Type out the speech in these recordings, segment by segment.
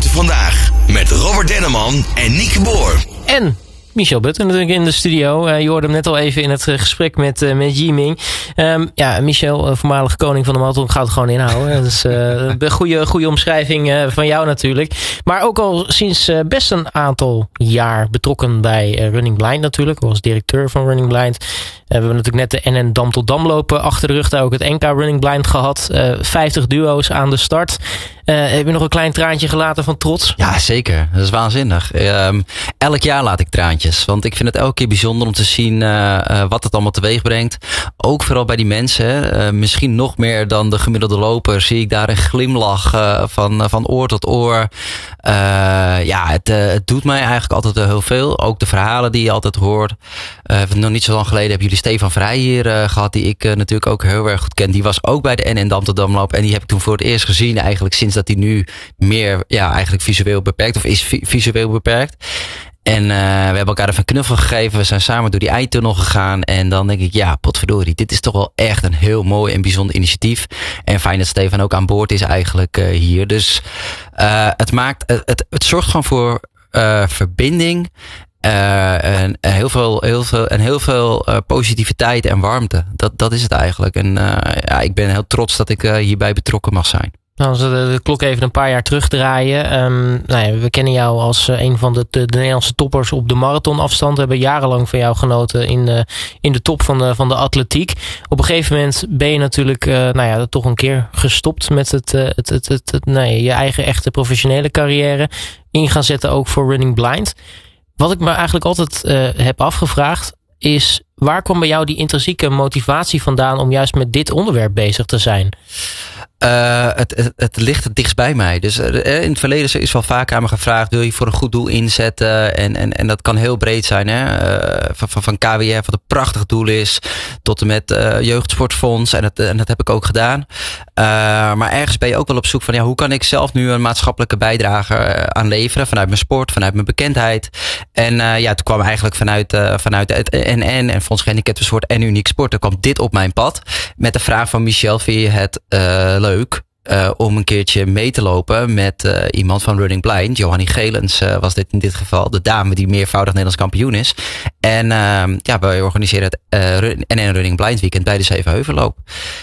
Sporten Vandaag met Robert Denneman en Nieke Boer. En Michel Butter natuurlijk in de studio. Je hoorde hem net al even in het gesprek met Yiming. Michel, voormalig koning van de marathon, gaat het gewoon inhouden. Dat is een goede omschrijving van jou natuurlijk. Maar ook al sinds best een aantal jaar betrokken bij Running Blind natuurlijk. Als directeur van Running Blind. We hebben natuurlijk net de NN Dam tot Dam lopen achter de rug. Daar ook het NK Running Blind gehad. 50 duo's aan de start. Heb je nog een klein traantje gelaten van trots? Ja, zeker. Dat is waanzinnig. Elk jaar laat ik traantjes. Want ik vind het elke keer bijzonder om te zien wat het allemaal teweeg brengt. Ook vooral bij die mensen. Misschien nog meer dan de gemiddelde loper zie ik daar een glimlach van oor tot oor. Het doet mij eigenlijk altijd heel veel. Ook de verhalen die je altijd hoort. Nog niet zo lang geleden hebben jullie Stefan Vrij hier gehad. Die ik natuurlijk ook heel erg goed ken. Die was ook bij de NN Dam tot Dam lopen. En die heb ik toen voor het eerst gezien eigenlijk sinds dat hij nu meer eigenlijk visueel beperkt of is visueel beperkt. En we hebben elkaar even een knuffel gegeven. We zijn samen door die eindtunnel gegaan. En dan denk ik, ja, potverdorie. Dit is toch wel echt een heel mooi en bijzonder initiatief. En fijn dat Stefan ook aan boord is eigenlijk hier. Dus het zorgt gewoon voor verbinding. En heel veel positiviteit en warmte. Dat is het eigenlijk. En ik ben heel trots dat ik hierbij betrokken mag zijn. Als we de klok even een paar jaar terugdraaien. We kennen jou als een van de Nederlandse toppers op de marathonafstand. We hebben jarenlang van jou genoten in de top van de atletiek. Op een gegeven moment ben je natuurlijk toch een keer gestopt met je eigen echte professionele carrière. In gaan zetten ook voor Running Blind. Wat ik me eigenlijk altijd heb afgevraagd is, waar kwam bij jou die intrinsieke motivatie vandaan om juist met dit onderwerp bezig te zijn? Het ligt het dichtst bij mij. Dus in het verleden is wel vaak aan me gevraagd, wil je voor een goed doel inzetten? En dat kan heel breed zijn. Van KWF, wat een prachtig doel is, tot en met Jeugdsportfonds. En dat heb ik ook gedaan. Maar ergens ben je ook wel op zoek van, hoe kan ik zelf nu een maatschappelijke bijdrage aan leveren? Vanuit mijn sport, vanuit mijn bekendheid. En toen kwam eigenlijk vanuit het NN en Fonds Gehandicaptensport en Uniek Sport, kwam dit op mijn pad. Met de vraag van Michel, vind je het leuk om een keertje mee te lopen met iemand van Running Blind. Johannie Gelens was dit in dit geval, de dame die meervoudig Nederlands kampioen is. En wij organiseren het NN Running Blind weekend bij de Zevenheuvelloop.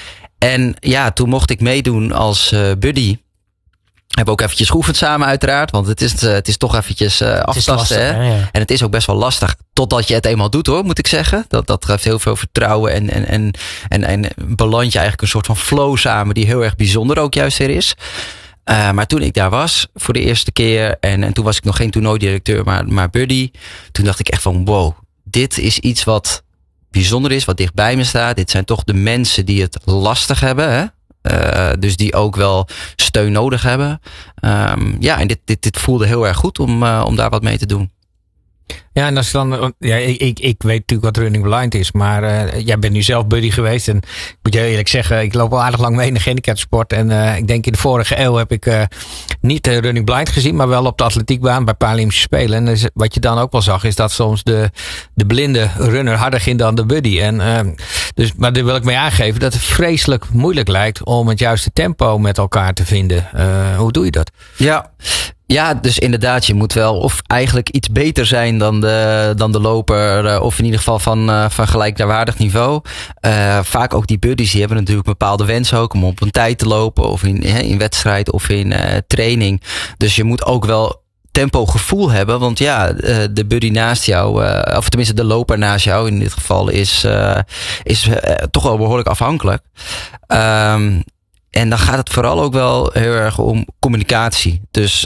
En toen mocht ik meedoen als buddy. We hebben ook eventjes geoefend samen uiteraard. Want het is toch eventjes aftasten. Lastig, hè? Ja. En het is ook best wel lastig. Totdat je het eenmaal doet hoor, moet ik zeggen. Dat geeft heel veel vertrouwen. En beland je eigenlijk een soort van flow samen. Die heel erg bijzonder ook juist weer is. Maar toen ik daar was voor de eerste keer. En toen was ik nog geen toernooidirecteur, maar buddy. Toen dacht ik echt van wow. Dit is iets wat bijzonder is. Wat dichtbij me staat. Dit zijn toch de mensen die het lastig hebben. Hè? Dus die ook wel steun nodig hebben. En dit voelde heel erg goed om daar wat mee te doen. Ja, en als dan, ik weet natuurlijk wat Running Blind is, maar jij bent nu zelf buddy geweest. En ik moet je eerlijk zeggen, ik loop al aardig lang mee in de gehandicaptensport. En ik denk in de vorige eeuw heb ik niet Running Blind gezien, maar wel op de atletiekbaan bij Paralympische Spelen. En dus, wat je dan ook wel zag, is dat soms de blinde runner harder ging dan de buddy. Maar daar wil ik mee aangeven dat het vreselijk moeilijk lijkt om het juiste tempo met elkaar te vinden. Hoe doe je dat? Ja, dus inderdaad, je moet wel of eigenlijk iets beter zijn dan de loper, of in ieder geval van gelijkwaardig niveau. Vaak ook die buddies, die hebben natuurlijk een bepaalde wens ook om op een tijd te lopen, of in wedstrijd of in training. Dus je moet ook wel tempogevoel hebben, want de buddy naast jou, of tenminste de loper naast jou in dit geval, is toch wel behoorlijk afhankelijk. En dan gaat het vooral ook wel heel erg om communicatie. Dus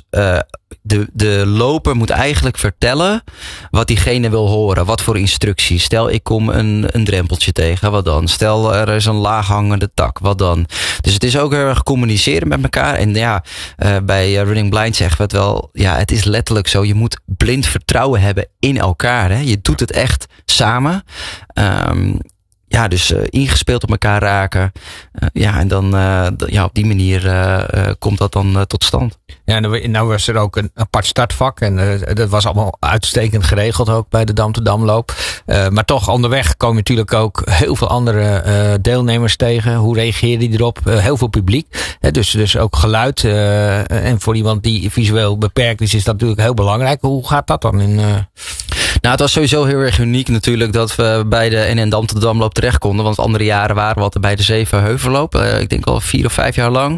de loper moet eigenlijk vertellen wat diegene wil horen. Wat voor instructies. Stel, ik kom een drempeltje tegen. Wat dan? Stel, er is een laaghangende tak. Wat dan? Dus het is ook heel erg communiceren met elkaar. En bij Running Blind zeggen we het wel. Ja, het is letterlijk zo. Je moet blind vertrouwen hebben in elkaar. Hè? Je doet het echt samen. dus ingespeeld op elkaar raken. En dan op die manier komt dat dan tot stand. Ja, nou was er ook een apart startvak. En dat was allemaal uitstekend geregeld ook bij de Dam te Damloop. Maar toch onderweg komen natuurlijk ook heel veel andere deelnemers tegen. Hoe reageer je erop? Heel veel publiek. Dus ook geluid. En voor iemand die visueel beperkt is dat natuurlijk heel belangrijk. Hoe gaat dat dan? Nou, het was sowieso heel erg uniek natuurlijk dat we bij de NN Dam te Damloop terecht konden. Want andere jaren waren we altijd bij de Zevenheuvelloop. Ik denk al 4 of 5 jaar lang.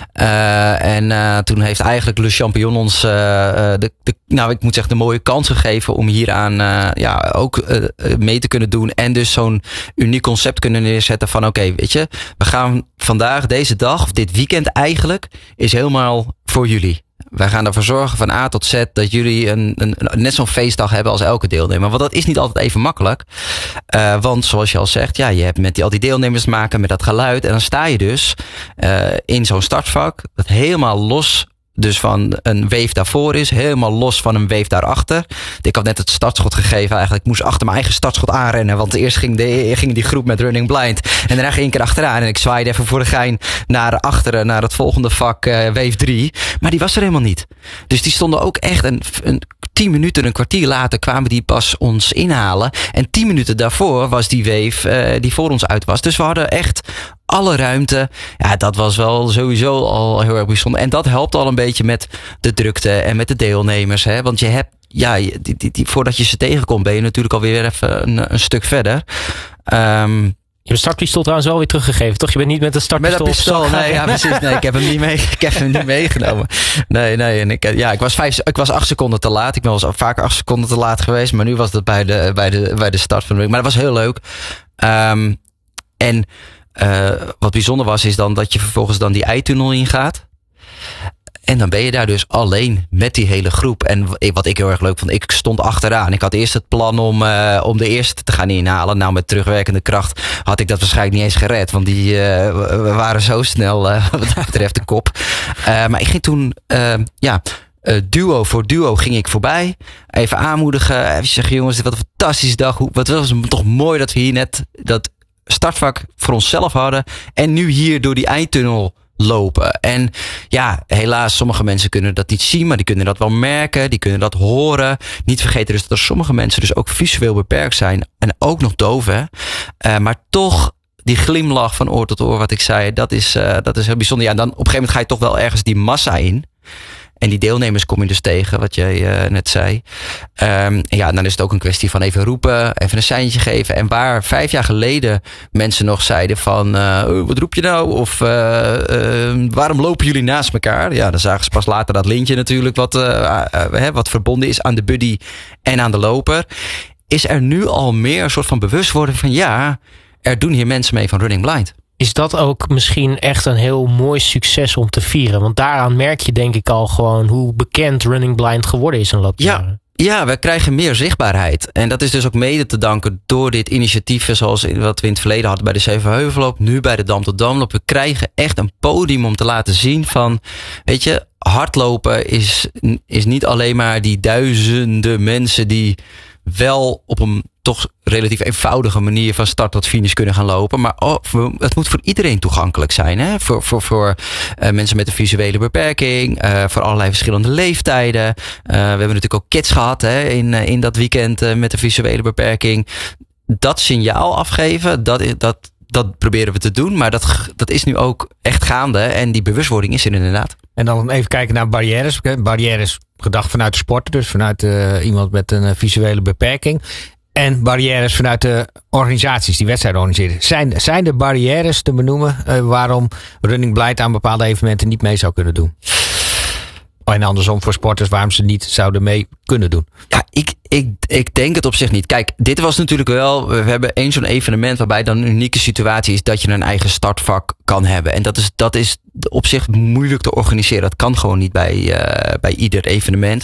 Toen heeft eigenlijk Le Champion ons ik moet zeggen de mooie kans gegeven om hieraan ook mee te kunnen doen. En dus zo'n uniek concept kunnen neerzetten van oké, weet je, we gaan vandaag, deze dag, of dit weekend eigenlijk, is helemaal voor jullie. Wij gaan ervoor zorgen van A tot Z dat jullie net zo'n feestdag hebben als elke deelnemer. Want dat is niet altijd even makkelijk. Want zoals je al zegt, je hebt al die deelnemers te maken met dat geluid. En dan sta je dus in zo'n startvak dat helemaal los dus van een wave daarvoor is, helemaal los van een wave daarachter. Ik had net het startschot gegeven eigenlijk. Ik moest achter mijn eigen startschot aanrennen, want eerst ging die groep met Running Blind. En daarna ging ik er achteraan en ik zwaaide even voor de gein naar achteren, naar het volgende vak, wave 3. Maar die was er helemaal niet. Dus die stonden ook echt een 10 minuten, een kwartier later kwamen die pas ons inhalen. En 10 minuten daarvoor was die wave die voor ons uit was. Dus we hadden echt alle ruimte. Ja, dat was wel sowieso al heel erg bijzonder. En dat helpt al een beetje met de drukte en met de deelnemers. Hè? Want je hebt, voordat je ze tegenkomt, ben je natuurlijk alweer even een stuk verder. Je hebt het startpistool trouwens wel weer teruggegeven, toch? Je bent niet met een startpistool. Met dat pistool, nee, precies. Nee, ik heb hem niet meegenomen. Nee. En ik was 8 seconden te laat. Ik ben wel eens vaker 8 seconden te laat geweest. Maar nu was dat bij de start van de week. Maar dat was heel leuk. Wat bijzonder was, is dan dat je vervolgens dan die eitunnel ingaat. En dan ben je daar dus alleen met die hele groep. En wat ik heel erg leuk vond, ik stond achteraan. Ik had eerst het plan om de eerste te gaan inhalen. Nou, met terugwerkende kracht had ik dat waarschijnlijk niet eens gered. Want die waren zo snel wat dat betreft de kop. Maar ik ging toen, duo voor duo ging ik voorbij. Even aanmoedigen. Even zeggen, jongens, wat een fantastische dag. Wat was het toch mooi dat we hier net dat startvak voor onszelf hadden. En nu hier door die eindtunnel lopen. En helaas, sommige mensen kunnen dat niet zien, maar die kunnen dat wel merken, die kunnen dat horen. Niet vergeten dus dat er sommige mensen dus ook visueel beperkt zijn en ook nog doof, hè. Maar toch die glimlach van oor tot oor, wat ik zei, dat is heel bijzonder. Ja, dan op een gegeven moment ga je toch wel ergens die massa in. En die deelnemers kom je dus tegen, wat jij net zei. Dan is het ook een kwestie van even roepen, even een seintje geven. En waar 5 jaar geleden mensen nog zeiden van, wat roep je nou? Of waarom lopen jullie naast elkaar? Ja, dan zagen ze pas later dat lintje natuurlijk, wat verbonden is aan de buddy en aan de loper. Is er nu al meer een soort van bewustwording van, er doen hier mensen mee van Running Blind. Is dat ook misschien echt een heel mooi succes om te vieren? Want daaraan merk je denk ik al gewoon hoe bekend Running Blind geworden is in de loop der jaren. Ja, we krijgen meer zichtbaarheid. En dat is dus ook mede te danken door dit initiatief, zoals wat we in het verleden hadden bij de Zevenheuvelloop, nu bij de Dam tot Damloop. We krijgen echt een podium om te laten zien van, weet je, hardlopen is niet alleen maar die duizenden mensen die wel op een toch relatief eenvoudige manier van start tot finish kunnen gaan lopen. Maar het moet voor iedereen toegankelijk zijn. Hè? Voor mensen met een visuele beperking. Voor allerlei verschillende leeftijden. We hebben natuurlijk ook kids gehad in dat weekend met een visuele beperking. Dat signaal afgeven, dat proberen we te doen. Maar dat is nu ook echt gaande. En die bewustwording is er inderdaad. En dan even kijken naar barrières. Barrières gedacht vanuit de sporter. Dus vanuit iemand met een visuele beperking. En barrières vanuit de organisaties die wedstrijden organiseren. Zijn er barrières te benoemen waarom Running Blind aan bepaalde evenementen niet mee zou kunnen doen? En andersom voor sporters waarom ze niet zouden mee kunnen doen? Ja, ik denk het op zich niet. Kijk, dit was natuurlijk wel, we hebben één zo'n evenement waarbij dan een unieke situatie is dat je een eigen startvak kan hebben. En dat is op zich moeilijk te organiseren. Dat kan gewoon niet bij ieder evenement.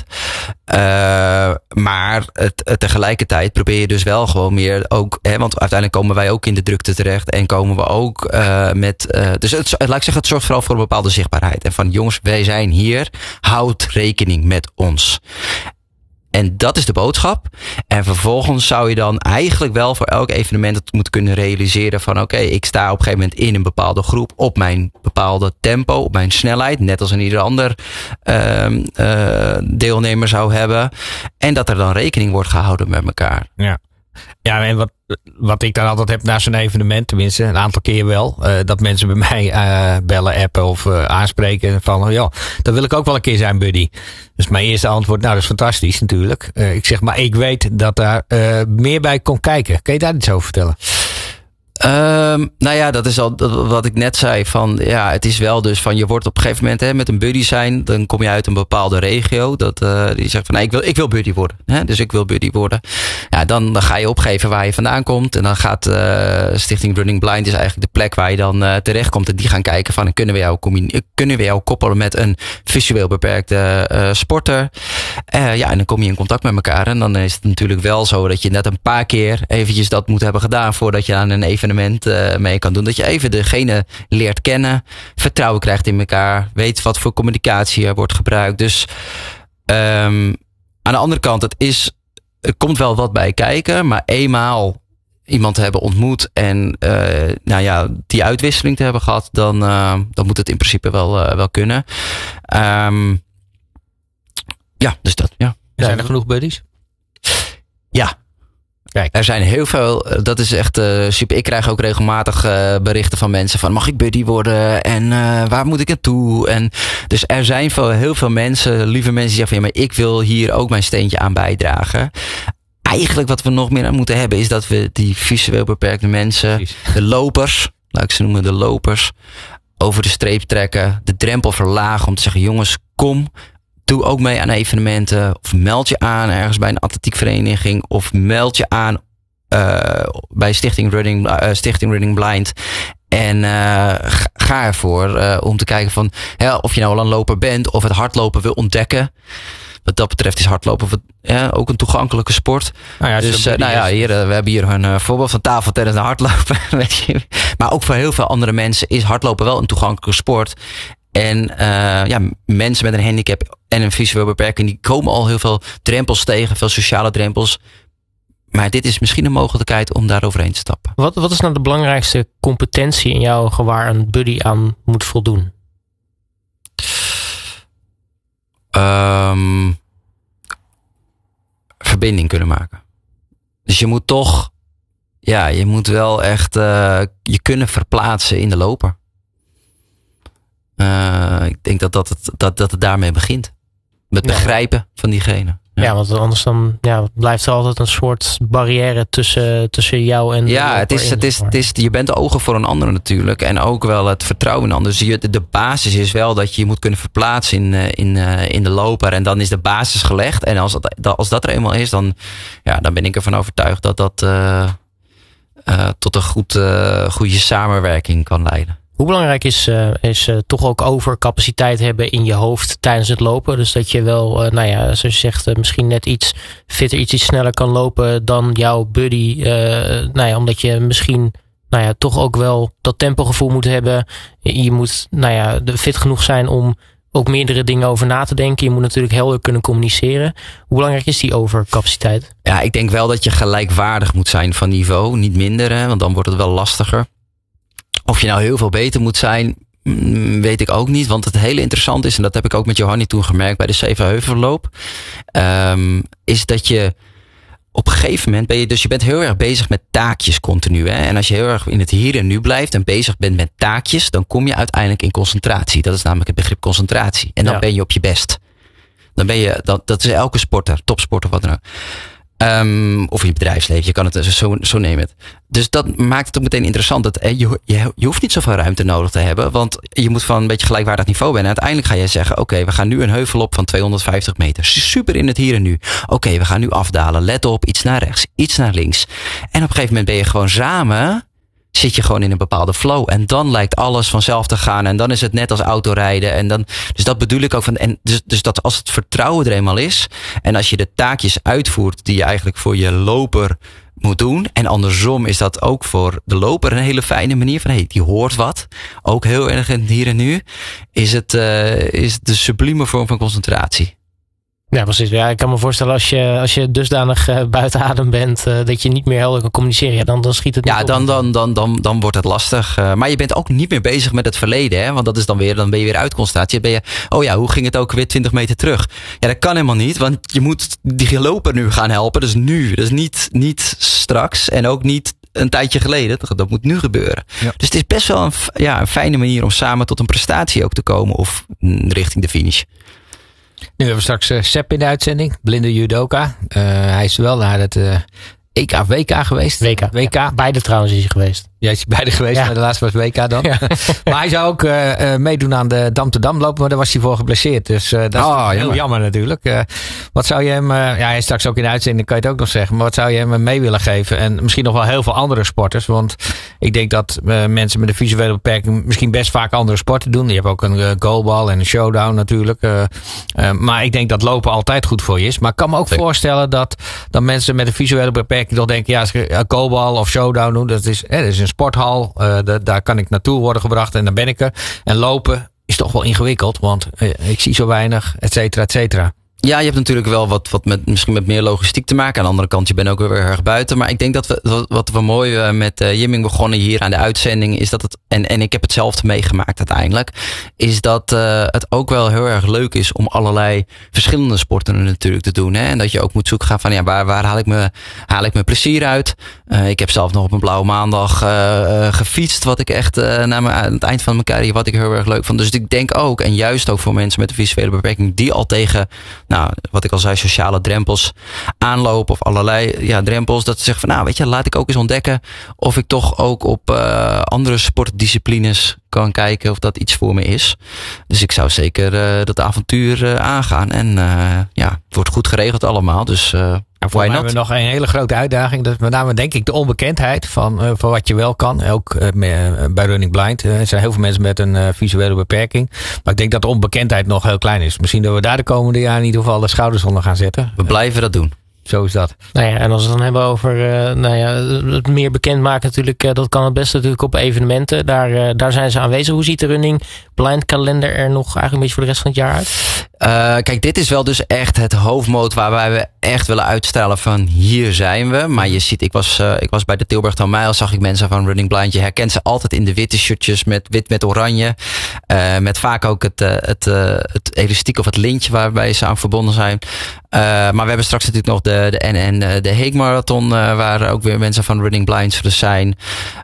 Maar tegelijkertijd probeer je dus wel gewoon meer ook, want uiteindelijk komen wij ook in de drukte terecht en komen we ook met, dus laat ik zeggen, het zorgt vooral voor een bepaalde zichtbaarheid. En van jongens, wij zijn hier, houd rekening met ons. En dat is de boodschap. En vervolgens zou je dan eigenlijk wel voor elk evenement het moeten kunnen realiseren van oké, ik sta op een gegeven moment in een bepaalde groep op mijn bepaalde tempo, op mijn snelheid, net als een ieder ander deelnemer zou hebben. En dat er dan rekening wordt gehouden met elkaar. Ja, en wat ik dan altijd heb na zo'n evenement, tenminste een aantal keer wel, dat mensen bij mij bellen, appen of aanspreken van, ja, dat wil ik ook wel een keer zijn, buddy. Dus mijn eerste antwoord, nou, dat is fantastisch natuurlijk. Ik zeg, maar ik weet dat daar meer bij komt kijken. Kun je daar iets over vertellen? Nou ja, dat is al wat ik net zei. Van ja, het is wel dus van je wordt op een gegeven moment met een buddy zijn. Dan kom je uit een bepaalde regio. Die zegt van nee, ik wil buddy worden. Dus ik wil buddy worden. Ja, dan ga je opgeven waar je vandaan komt. En dan gaat Stichting Running Blind is eigenlijk de plek waar je dan terechtkomt. En die gaan kijken van kunnen we jou koppelen met een visueel beperkte sporter. Ja, en dan kom je in contact met elkaar. En dan is het natuurlijk wel zo dat je net een paar keer eventjes dat moet hebben gedaan voordat je aan een evenement mee kan doen. Dat je even degene leert kennen, vertrouwen krijgt in elkaar, weet wat voor communicatie er wordt gebruikt. Dus aan de andere kant, er komt wel wat bij kijken, maar eenmaal iemand te hebben ontmoet en die uitwisseling te hebben gehad, dan moet het in principe wel kunnen. Dus dat, ja. Zijn er genoeg buddies? Ja. Kijk. Er zijn heel veel, dat is echt super. Ik krijg ook regelmatig berichten van mensen van mag ik buddy worden en waar moet ik naartoe? En dus er zijn heel veel mensen, lieve mensen die zeggen van ja, maar ik wil hier ook mijn steentje aan bijdragen. Eigenlijk wat we nog meer aan moeten hebben is dat we die visueel beperkte mensen, de lopers, laat ik ze noemen de lopers, over de streep trekken, de drempel verlagen om te zeggen jongens, kom. Doe ook mee aan evenementen. Of meld je aan ergens bij een atletiekvereniging. Of meld je aan bij Stichting Running Blind. En ga ervoor om te kijken van of je nou al een loper bent. Of het hardlopen wil ontdekken. Wat dat betreft is hardlopen ook een toegankelijke sport. Dus we hebben hier een voorbeeld van tafeltennis naar hardlopen. Weet je. Maar ook voor heel veel andere mensen is hardlopen wel een toegankelijke sport. En mensen met een handicap en een visueel beperking, die komen al heel veel drempels tegen, veel sociale drempels. Maar dit is misschien een mogelijkheid om daar overheen te stappen. Wat is nou de belangrijkste competentie in jouw ogen waar een buddy aan moet voldoen? Verbinding kunnen maken. Dus je moet toch, je moet wel echt je kunnen verplaatsen in de loper. Ik denk dat het daarmee begint. Met begrijpen van diegene. Ja, want anders dan blijft er altijd een soort barrière tussen jou en je bent de ogen voor een ander natuurlijk. En ook wel het vertrouwen in anderen. Dus de basis is wel dat je je moet kunnen verplaatsen in de loper. En dan is de basis gelegd. En als dat er eenmaal is, dan ben ik ervan overtuigd dat dat tot een goede samenwerking kan leiden. Hoe belangrijk is toch ook overcapaciteit hebben in je hoofd tijdens het lopen? Dus dat je wel, zoals je zegt, misschien net iets fitter, iets sneller kan lopen dan jouw buddy. Omdat je misschien toch ook wel dat tempogevoel moet hebben. Je moet fit genoeg zijn om ook meerdere dingen over na te denken. Je moet natuurlijk helder kunnen communiceren. Hoe belangrijk is die overcapaciteit? Ja, ik denk wel dat je gelijkwaardig moet zijn van niveau. Niet minder, want dan wordt het wel lastiger. Of je nou heel veel beter moet zijn, weet ik ook niet. Want het hele interessant is, en dat heb ik ook met Johanny toen gemerkt bij de Zevenheuvelloop, is dat je op een gegeven moment je bent heel erg bezig met taakjes continu. Hè? En als je heel erg in het hier en nu blijft en bezig bent met taakjes, dan kom je uiteindelijk in concentratie. Dat is namelijk het begrip concentratie. En dan ben je op je best. Dan ben je, dat is elke sporter, topsporter, wat dan ook. Of in je bedrijfsleven, je kan het zo nemen het. Dus dat maakt het ook meteen interessant. Dat je hoeft niet zoveel ruimte nodig te hebben. Want je moet van een beetje gelijkwaardig niveau zijn. En uiteindelijk ga je zeggen, oké, we gaan nu een heuvel op van 250 meter. Super in het hier en nu. Oké, we gaan nu afdalen. Let op, iets naar rechts, iets naar links. En op een gegeven moment ben je gewoon samen, zit je gewoon in een bepaalde flow. En dan lijkt alles vanzelf te gaan. En dan is het net als autorijden. En dan, dus dat bedoel ik ook van. En dus dat als het vertrouwen er eenmaal is. En als je de taakjes uitvoert die je eigenlijk voor je loper moet doen. En andersom is dat ook voor de loper een hele fijne manier van die hoort wat. Ook heel erg in het hier en nu. Is het is de sublieme vorm van concentratie. Ja, precies. Ja, ik kan me voorstellen als je dusdanig buiten adem bent dat je niet meer helder kan communiceren. Ja, dan schiet het niet op. Dan wordt het lastig. Maar je bent ook niet meer bezig met het verleden. Hè? Want dat is dan ben je weer uit constatie. Hoe ging het ook weer 20 meter terug? Ja, dat kan helemaal niet. Want je moet die loper nu gaan helpen. Dus nu. Dus niet straks. En ook niet een tijdje geleden. Dat moet nu gebeuren. Ja. Dus het is best wel een fijne manier om samen tot een prestatie ook te komen. Of richting de finish. Nu hebben we straks Sepp in de uitzending. Blinde judoka. Hij is wel naar het WK geweest. WK. Beide trouwens is hij geweest. Jij is beide geweest, maar de laatste was WK dan. Ja. Maar hij zou ook meedoen aan de Dam te Dam lopen, maar daar was hij voor geblesseerd. Dus dat is heel jammer natuurlijk. Wat zou je hem, hij is straks ook in de uitzending, kan je het ook nog zeggen. Maar wat zou je hem mee willen geven? En misschien nog wel heel veel andere sporters. Want ik denk dat mensen met een visuele beperking misschien best vaak andere sporten doen. Je hebt ook een goalbal en een showdown natuurlijk. Maar ik denk dat lopen altijd goed voor je is. Maar ik kan me ook voorstellen dat mensen met een visuele beperking toch denken, als ik een goalbal of showdown doen, dat is een sporthal, daar kan ik naartoe worden gebracht en dan ben ik er. En lopen is toch wel ingewikkeld, want ik zie zo weinig, et cetera, et cetera. Ja, je hebt natuurlijk wel wat misschien met meer logistiek te maken. Aan de andere kant, je bent ook weer erg buiten. Maar ik denk dat wat we mooi met Jimming begonnen hier aan de uitzending, is dat het, en ik heb hetzelfde meegemaakt uiteindelijk, is dat het ook wel heel erg leuk is om allerlei verschillende sporten natuurlijk te doen. Hè? En dat je ook moet zoeken gaan van, waar haal ik mijn plezier uit? Ik heb zelf nog op een blauwe maandag gefietst, wat ik echt aan het eind van mijn carrière, wat ik heel erg leuk vond. Dus ik denk ook, en juist ook voor mensen met een visuele beperking, die al tegen, wat ik al zei, sociale drempels aanlopen of allerlei drempels. Dat ze zeggen van, laat ik ook eens ontdekken of ik toch ook op andere sportdisciplines kan kijken of dat iets voor me is. Dus ik zou zeker dat avontuur aangaan. En het wordt goed geregeld allemaal. Dus voor mij hebben we nog een hele grote uitdaging. Dat is met name denk ik de onbekendheid van wat je wel kan. Ook bij Running Blind. Er zijn heel veel mensen met een visuele beperking. Maar ik denk dat de onbekendheid nog heel klein is. Misschien dat we daar de komende jaren in ieder geval de schouders onder gaan zetten. We blijven dat doen. Zo is dat. En als we het dan hebben over het meer bekendmaken natuurlijk, dat kan het beste natuurlijk op evenementen. Daar zijn ze aanwezig. Hoe ziet de Running Blind kalender er nog eigenlijk een beetje voor de rest van het jaar uit? Kijk, dit is wel dus echt het hoofdmoot waarbij we echt willen uitstralen van hier zijn we. Maar je ziet, ik was bij de Tilburg 10 Mijl, zag ik mensen van Running Blind. Je herkent ze altijd in de witte shirtjes met wit met oranje. Met vaak ook het elastiek of het lintje waarbij ze aan verbonden zijn. Maar we hebben straks natuurlijk nog de NN de Hague Marathon, waar ook weer mensen van Running Blind zullen zijn.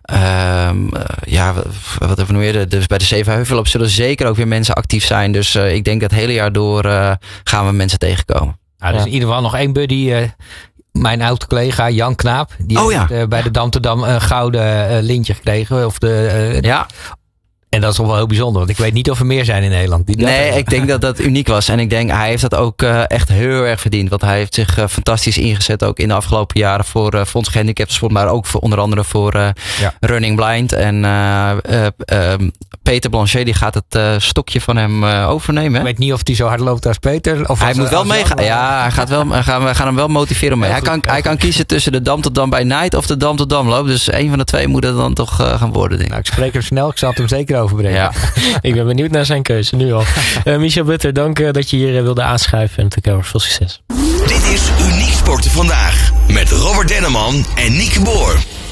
Wat hebben we nog meer? Dus bij de Zevenheuvelloop zullen zeker ook weer mensen actief zijn. Dus ik denk dat het hele jaar door gaan we mensen tegenkomen. Er is in ieder geval nog één buddy. Mijn oud collega Jan Knaap. Die heeft bij de Dam te Dam een gouden lintje gekregen. En dat is toch wel heel bijzonder. Want ik weet niet of er meer zijn in Nederland. Ik denk dat dat uniek was. En ik denk, hij heeft dat ook echt heel erg verdiend. Want hij heeft zich fantastisch ingezet. Ook in de afgelopen jaren voor Fonds Gehandicaptensport. Maar ook onder andere voor Running Blind. En Peter Blanchet die gaat het stokje van hem overnemen. Ik weet niet of hij zo hard loopt als Peter. Of hij moet wel meegaan. Ja, hij gaat wel, we gaan hem wel motiveren mee. Hij kan kiezen tussen de Dam tot Dam bij Night of de Dam tot Dam loop. Dus een van de twee moet het dan toch gaan worden, denk ik. Ik spreek hem snel. Ik zal het hem zeker overbrengen. Ja. Ik ben benieuwd naar zijn keuze, nu al. Michel Butter, dank dat je hier wilde aanschuiven. En natuurlijk veel succes. Dit is Uniek Sporten Vandaag. Met Robert Denneman en Nieke Boer.